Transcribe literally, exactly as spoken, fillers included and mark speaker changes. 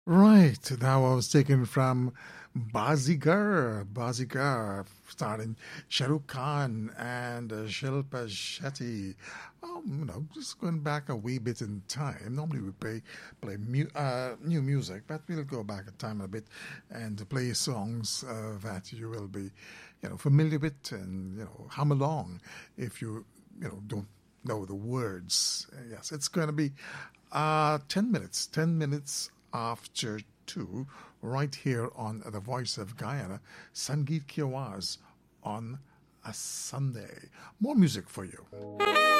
Speaker 1: Right, that was taken from Bazigar, Bazigar, starring Shah Rukh Khan and uh, Shilpa Shetty. Um, you know, just going back a wee bit in time. Normally we play play mu- uh, new music, but we'll go back in time a bit and play songs uh, that you will be, you know, familiar with and you know hum along if you you know don't know the words. Uh, yes, it's going to be uh, ten minutes, ten minutes after two, right here on The Voice of Guyana, Sangeet Kiawaz on a Sunday. More music for you.